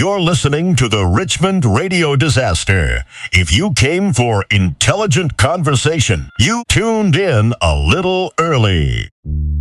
You're listening to the Richmond Radio Disaster. If you came for intelligent conversation, you tuned in a little early.